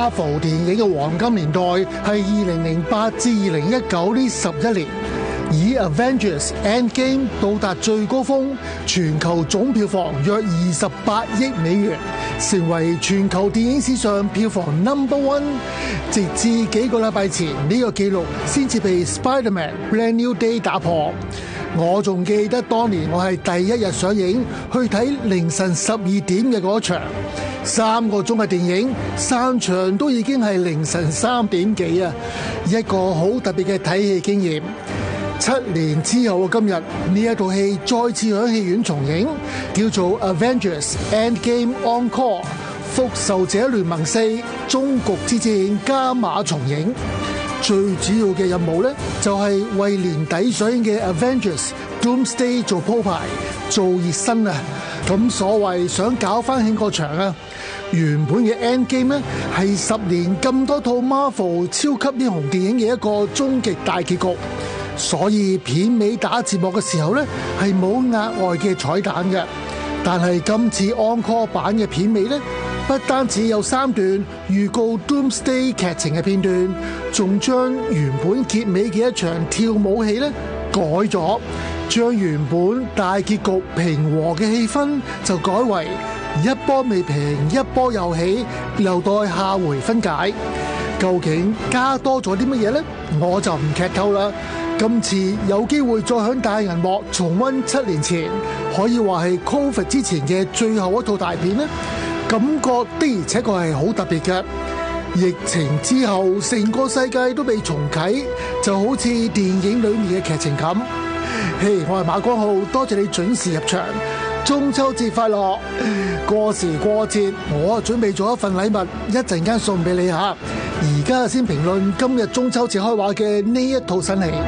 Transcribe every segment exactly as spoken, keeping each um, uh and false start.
Marvel 電影嘅黃金年代係二零零八至二零一九呢十一年，以 Avengers Endgame 到達最高峰，全球總票房約二十八億美元，成為全球電影史上票房 number one。直至幾個禮拜前，呢個紀錄先至被 Spider-Man Brand New Day 打破。我仲記得當年我係第一日上映去睇凌晨十二點嘅嗰場，三個鐘嘅電影，散場都已經係凌晨三點幾啊！一個好特別嘅睇戲經驗。七年之後嘅今日，呢一套戲再次響戲院重映，叫做 Avengers Endgame Encore 復仇者聯盟四終局之戰加碼重映。最主要嘅任務呢，就係為年底上映嘅 Avengers Doomsday 做鋪排、做熱身啊！咁所謂想搞翻興個場啊！原本嘅 Endgame 呢，係十年咁多套 Marvel 超級英雄電影嘅一個終極大結局，所以片尾打字幕嘅時候呢，係冇額外嘅彩蛋嘅。但係今次 Encore 版嘅片尾呢，不單止有三段預告 Doomsday 劇情嘅片段，仲將原本結尾嘅一場跳舞戲呢改咗，將原本大結局平和嘅氣氛就改為一波未平一波又起，留待下回分解。究竟加多咗啲乜嘢呢？我就唔劇透啦。今次有機會再響大銀幕重溫七年前，可以話係 Covid 之前嘅最後一套大片呢，感覺的而且確係好特別嘅。疫情之後，成個世界都被重啟，就好似電影裏面嘅劇情咁。嘿，我係馬光浩，多謝你準時入場。中秋節快樂！過時過節，我準備咗一份禮物，一陣間送俾你吓。而家先評論今日中秋節開畫嘅呢一套新戲。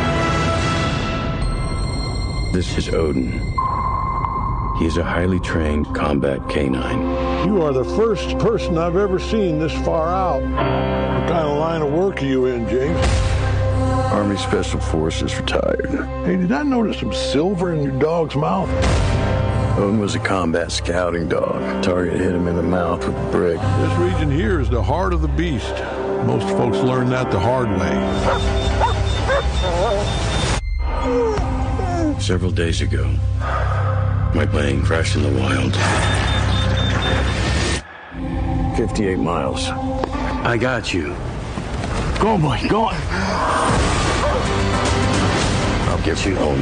This is Odin. He is a highly trained combat canine. You are the first person I've ever seen this far out. What kind of line of work are you in, James? Army Special Forces retired. Hey, did I notice some silver in your dog's mouth? Odin was a combat scouting dog. Target hit him in the mouth with a brick. This region here is the heart of the beast. Most folks learn that the hard way. Several days ago, my plane crashed in the wild. fifty-eight miles. I got you. Go, boy, go on. I'll get you home.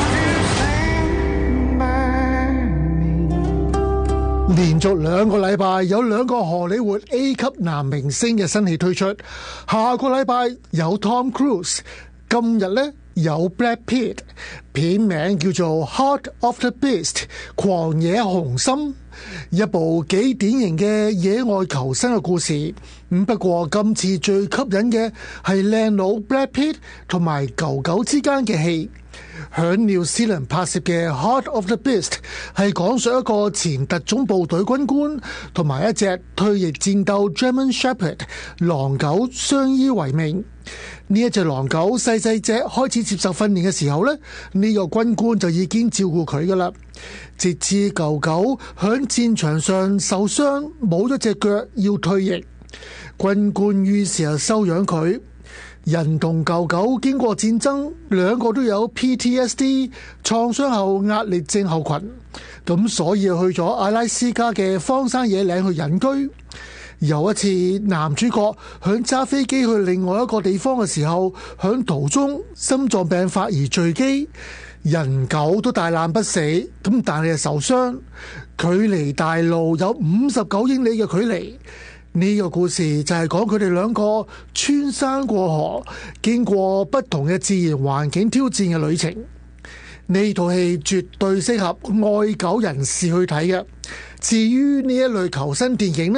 連續兩個禮拜有兩個荷里活 A 級男明星嘅新戲推出，下個禮拜有 Tom Cruise， 今日呢有 Brad Pitt， 片名叫做 Heart of the Beast 狂野雄心，一部幾典型嘅野外求生嘅故事。咁不過今次最吸引嘅係靚佬 Brad Pitt 同埋狗狗之間嘅戲。響 New Zealand 拍攝嘅 Heart of the Beast 係講述一個前特種部隊軍官同埋一隻退役戰鬥 German Shepherd 狼狗相依為命。呢一隻狼狗細細隻開始接受訓練嘅時候呢，呢個軍官就已經照顧佢噶啦，直至狗狗響戰場上受傷冇咗隻腳要退役，軍官於是就收養佢。人同狗狗經過戰爭，兩個都有 P T S D 創傷後壓力症候群，咁所以去咗阿拉斯加嘅荒山野嶺去隱居。有一次男主角響揸飛機去另外一個地方嘅時候，響途中心臟病發而墜機，人狗都大難不死，咁但係受傷，距離大陸有五十九英里嘅距離。呢個故事就係講佢哋兩個穿山過河，經過不同嘅自然環境挑戰嘅旅程。呢套戲絕對適合愛狗人士去睇嘅。至於呢一類求生電影呢，